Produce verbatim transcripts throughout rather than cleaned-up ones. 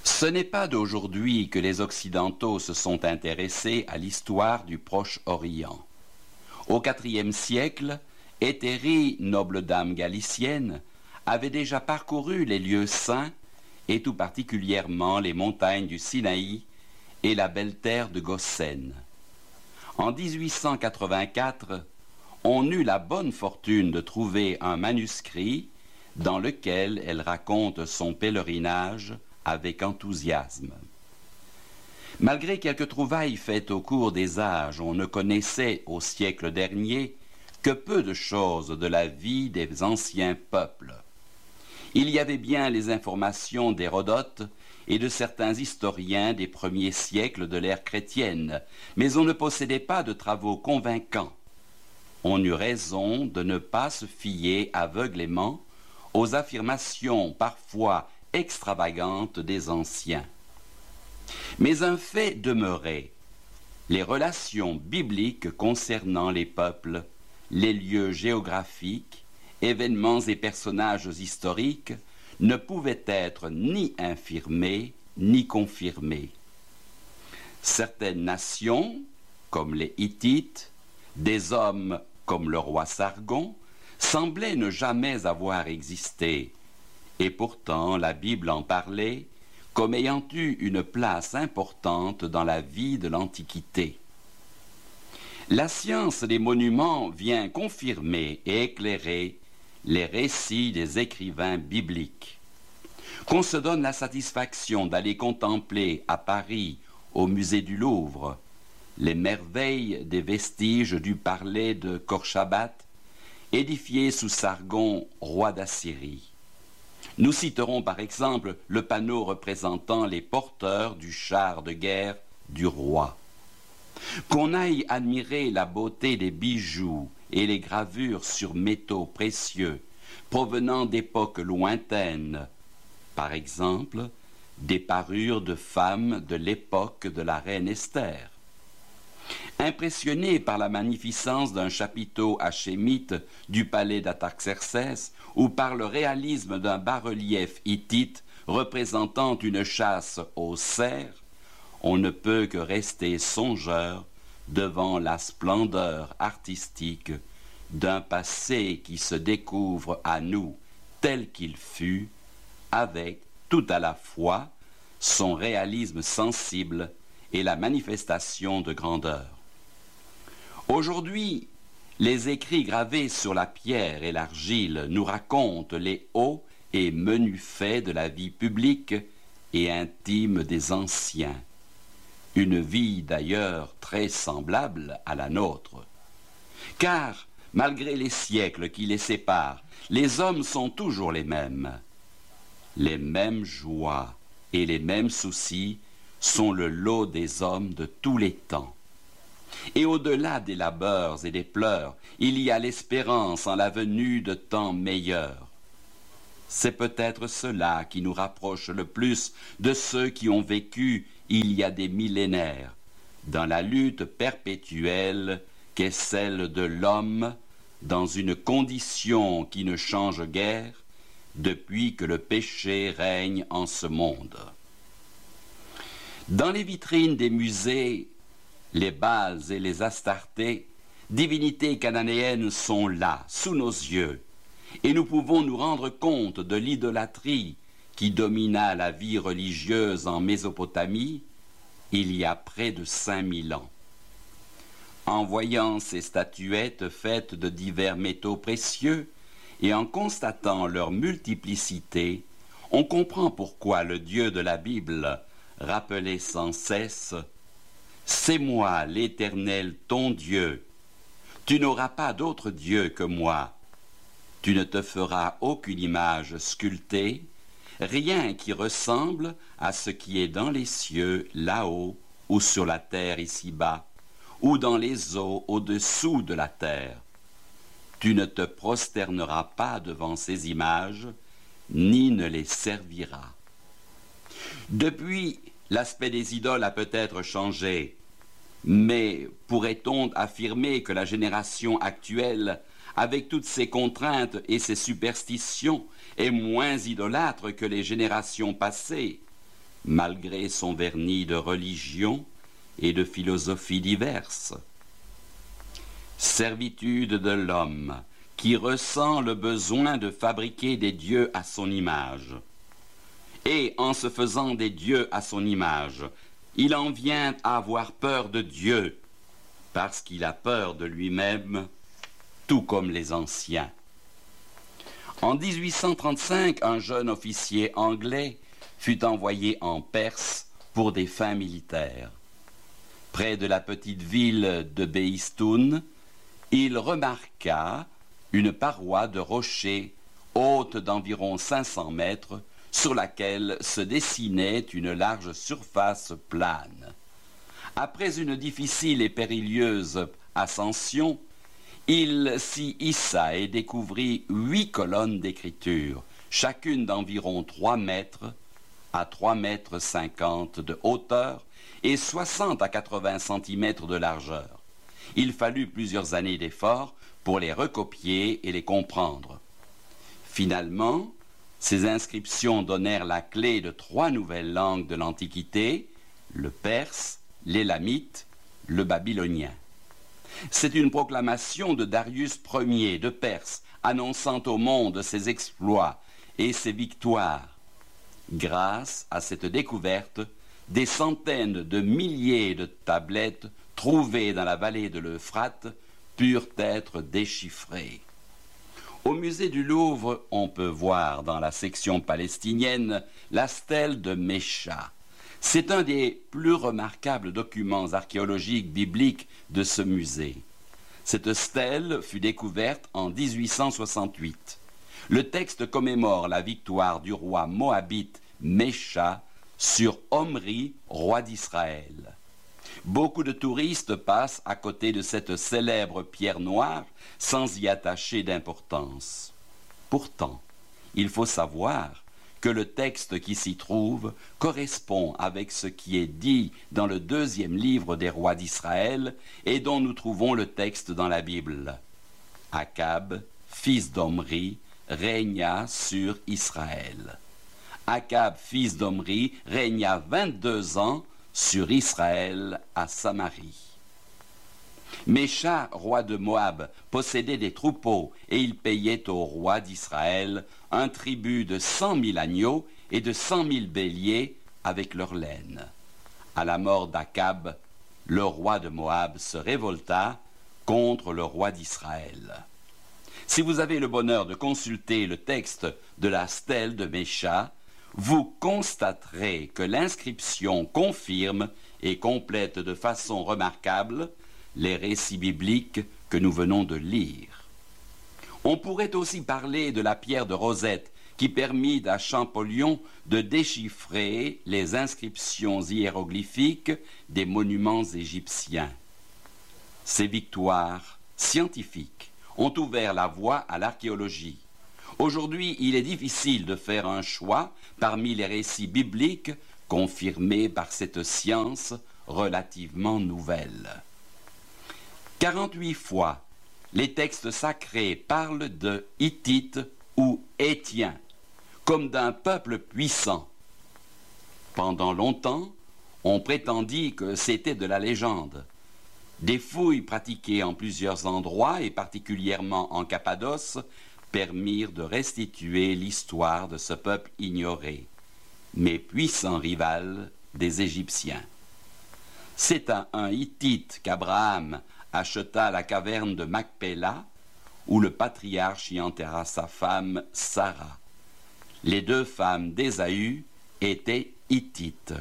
Ce n'est pas d'aujourd'hui que les Occidentaux se sont intéressés à l'histoire du Proche-Orient. Au quatrième siècle, Héthérie, noble dame galicienne, avait déjà parcouru les lieux saints, et tout particulièrement les montagnes du Sinaï et la belle terre de Gosen. En dix-huit cent quatre-vingt-quatre, on eut la bonne fortune de trouver un manuscrit dans lequel elle raconte son pèlerinage avec enthousiasme. Malgré quelques trouvailles faites au cours des âges, on ne connaissait au siècle dernier que peu de choses de la vie des anciens peuples. Il y avait bien les informations d'Hérodote et de certains historiens des premiers siècles de l'ère chrétienne, mais on ne possédait pas de travaux convaincants. On eut raison de ne pas se fier aveuglément aux affirmations parfois extravagantes des anciens. Mais un fait demeurait: les relations bibliques concernant les peuples, les lieux géographiques, événements et personnages historiques ne pouvaient être ni infirmés ni confirmés. Certaines nations, comme les Hittites, des hommes comme le roi Sargon, semblaient ne jamais avoir existé, et pourtant la Bible en parlait comme ayant eu une place importante dans la vie de l'Antiquité. La science des monuments vient confirmer et éclairer les récits des écrivains bibliques. Qu'on se donne la satisfaction d'aller contempler à Paris, au musée du Louvre, les merveilles des vestiges du parler de Khorchabat, édifié sous Sargon, roi d'Assyrie. Nous citerons par exemple le panneau représentant les porteurs du char de guerre du roi. Qu'on aille admirer la beauté des bijoux et les gravures sur métaux précieux provenant d'époques lointaines, par exemple des parures de femmes de l'époque de la reine Esther. Impressionné par la magnificence d'un chapiteau hachémite du palais d'Artaxerxès ou par le réalisme d'un bas-relief hittite représentant une chasse aux cerfs, on ne peut que rester songeur devant la splendeur artistique d'un passé qui se découvre à nous tel qu'il fut, avec tout à la fois son réalisme sensible et la manifestation de grandeur. Aujourd'hui, les écrits gravés sur la pierre et l'argile nous racontent les hauts et menus faits de la vie publique et intime des anciens. Une vie d'ailleurs très semblable à la nôtre. Car, malgré les siècles qui les séparent, les hommes sont toujours les mêmes. Les mêmes joies et les mêmes soucis sont le lot des hommes de tous les temps. Et au-delà des labeurs et des pleurs, il y a l'espérance en la venue de temps meilleurs. C'est peut-être cela qui nous rapproche le plus de ceux qui ont vécu il y a des millénaires, dans la lutte perpétuelle qu'est celle de l'homme dans une condition qui ne change guère depuis que le péché règne en ce monde. Dans les vitrines des musées, les Baals et les Astartés, divinités cananéennes, sont là, sous nos yeux, et nous pouvons nous rendre compte de l'idolâtrie qui domina la vie religieuse en Mésopotamie il y a près de cinq mille ans. En voyant ces statuettes faites de divers métaux précieux et en constatant leur multiplicité, on comprend pourquoi le Dieu de la Bible rappelait sans cesse « C'est moi l'Éternel ton Dieu, tu n'auras pas d'autre Dieu que moi, tu ne te feras aucune image sculptée, rien qui ressemble à ce qui est dans les cieux là-haut ou sur la terre ici-bas, ou dans les eaux au-dessous de la terre. Tu ne te prosterneras pas devant ces images, ni ne les serviras. » Depuis, l'aspect des idoles a peut-être changé, mais pourrait-on affirmer que la génération actuelle, avec toutes ses contraintes et ses superstitions, est moins idolâtre que les générations passées? malgré son vernis de religion et de philosophie diverses. Servitude de l'homme qui ressent le besoin de fabriquer des dieux à son image. Et en se faisant des dieux à son image, il en vient à avoir peur de Dieu, parce qu'il a peur de lui-même, tout comme les anciens. En dix-huit cent trente-cinq, un jeune officier anglais fut envoyé en Perse pour des fins militaires. Près de la petite ville de Behistun, il remarqua une paroi de rochers haute d'environ cinq cents mètres sur laquelle se dessinait une large surface plane. Après une difficile et périlleuse ascension, il s'y hissa et découvrit huit colonnes d'écriture, chacune d'environ trois mètres à trois mètres cinquante de hauteur et soixante à quatre-vingts centimètres de largeur. Il fallut plusieurs années d'efforts pour les recopier et les comprendre. Finalement, ces inscriptions donnèrent la clé de trois nouvelles langues de l'Antiquité, le perse, l'élamite, le babylonien. C'est une proclamation de Darius Ier de Perse, annonçant au monde ses exploits et ses victoires. Grâce à cette découverte, des centaines de milliers de tablettes trouvées dans la vallée de l'Euphrate purent être déchiffrées. Au musée du Louvre, on peut voir dans la section palestinienne la stèle de Mécha. C'est un des plus remarquables documents archéologiques bibliques de ce musée. Cette stèle fut découverte en dix-huit cent soixante-huit. Le texte commémore la victoire du roi moabite Mécha sur Omri, roi d'Israël. Beaucoup de touristes passent à côté de cette célèbre pierre noire sans y attacher d'importance. Pourtant, il faut savoir que le texte qui s'y trouve correspond avec ce qui est dit dans le deuxième livre des rois d'Israël et dont nous trouvons le texte dans la Bible. Akab, fils d'Omri, régna sur Israël. Akab, fils d'Omri, régna vingt-deux ans sur Israël à Samarie. Mécha, roi de Moab, possédait des troupeaux et il payait au roi d'Israël un tribut de cent mille agneaux et de cent mille béliers avec leur laine. À la mort d'Akab, le roi de Moab se révolta contre le roi d'Israël. Si vous avez le bonheur de consulter le texte de la stèle de Mécha, vous constaterez que l'inscription confirme et complète de façon remarquable les récits bibliques que nous venons de lire. On pourrait aussi parler de la pierre de Rosette qui permit à Champollion de déchiffrer les inscriptions hiéroglyphiques des monuments égyptiens. Ces victoires scientifiques ont ouvert la voie à l'archéologie. Aujourd'hui, il est difficile de faire un choix parmi les récits bibliques confirmés par cette science relativement nouvelle. quarante-huit fois, les textes sacrés parlent de Hittites ou Étiens, comme d'un peuple puissant. Pendant longtemps, on prétendit que c'était de la légende. Des fouilles pratiquées en plusieurs endroits, et particulièrement en Cappadoce, permirent de restituer l'histoire de ce peuple ignoré, mais puissant rival des Égyptiens. C'est à un Hittite qu'Abraham acheta la caverne de Macpéla, où le patriarche y enterra sa femme Sarah. Les deux femmes d'Ésaü étaient Hittites.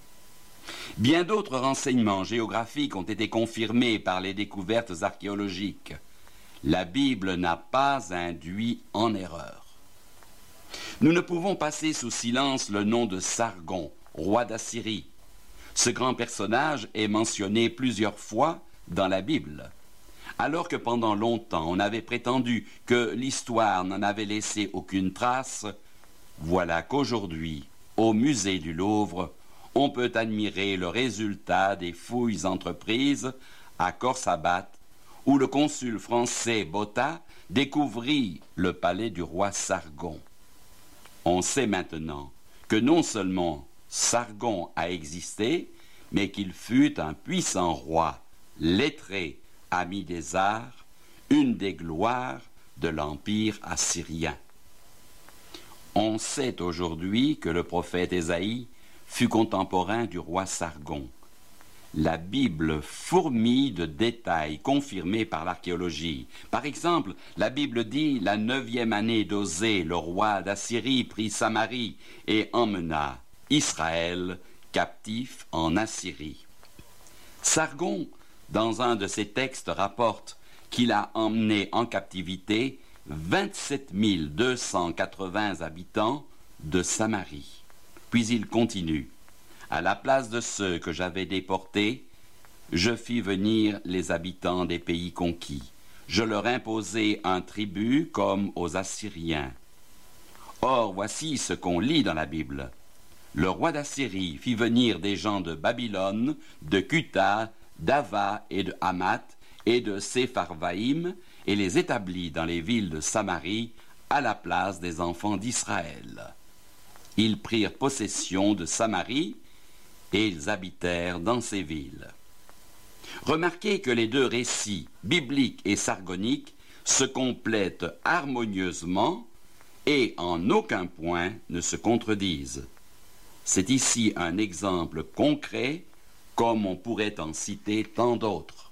Bien d'autres renseignements géographiques ont été confirmés par les découvertes archéologiques. La Bible n'a pas induit en erreur. Nous ne pouvons passer sous silence le nom de Sargon, roi d'Assyrie. Ce grand personnage est mentionné plusieurs fois dans la Bible. Alors que pendant longtemps on avait prétendu que l'histoire n'en avait laissé aucune trace, voilà qu'aujourd'hui, au musée du Louvre, on peut admirer le résultat des fouilles entreprises à Khorsabad, où le consul français Botta découvrit le palais du roi Sargon. On sait maintenant que non seulement Sargon a existé, mais qu'il fut un puissant roi, lettré, ami des arts, une des gloires de l'empire assyrien. On sait aujourd'hui que le prophète Ésaïe fut contemporain du roi Sargon. La Bible fourmille de détails confirmés par l'archéologie. Par exemple, la Bible dit « La neuvième année d'Osée, le roi d'Assyrie prit Samarie et emmena Israël captif en Assyrie. » Sargon, dans un de ses textes, rapporte qu'il a emmené en captivité vingt-sept mille deux cent quatre-vingts habitants de Samarie. Puis il continue. À la place de ceux que j'avais déportés, je fis venir les habitants des pays conquis. Je leur imposai un tribut comme aux Assyriens. Or, voici ce qu'on lit dans la Bible. Le roi d'Assyrie fit venir des gens de Babylone, de Cuta, d'Ava et de Hamath et de Sepharvaïm et les établit dans les villes de Samarie à la place des enfants d'Israël. Ils prirent possession de Samarie et ils habitèrent dans ces villes. Remarquez que les deux récits, bibliques et sargoniques, se complètent harmonieusement et en aucun point ne se contredisent. C'est ici un exemple concret, comme on pourrait en citer tant d'autres.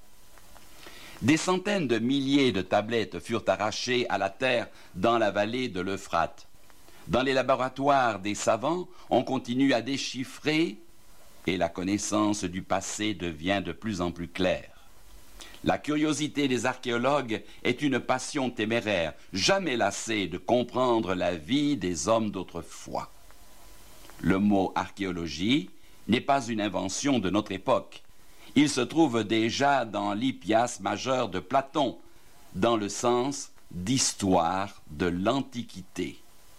Des centaines de milliers de tablettes furent arrachées à la terre dans la vallée de l'Euphrate. Dans les laboratoires des savants, on continue à déchiffrer et la connaissance du passé devient de plus en plus claire. La curiosité des archéologues est une passion téméraire, jamais lassée de comprendre la vie des hommes d'autrefois. Le mot archéologie n'est pas une invention de notre époque. Il se trouve déjà dans l'Hippias majeur de Platon, dans le sens d'histoire de l'Antiquité.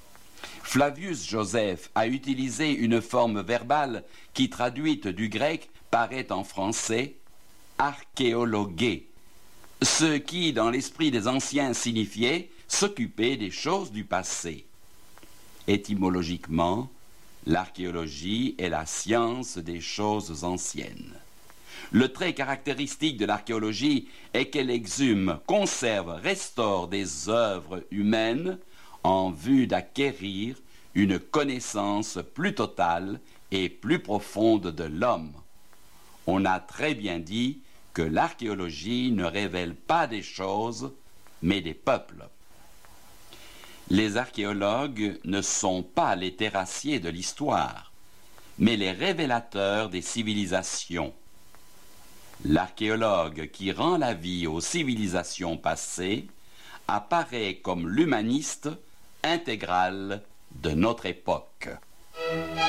Flavius Joseph a utilisé une forme verbale qui, traduite du grec, paraît en français « archéologuer », ce qui, dans l'esprit des anciens, signifiait s'occuper des choses du passé. Étymologiquement, l'archéologie est la science des choses anciennes. Le trait caractéristique de l'archéologie est qu'elle exhume, conserve, restaure des œuvres humaines en vue d'acquérir une connaissance plus totale et plus profonde de l'homme. On a très bien dit que l'archéologie ne révèle pas des choses, mais des peuples. Les archéologues ne sont pas les terrassiers de l'histoire, mais les révélateurs des civilisations. L'archéologue qui rend la vie aux civilisations passées apparaît comme l'humaniste intégral de notre époque.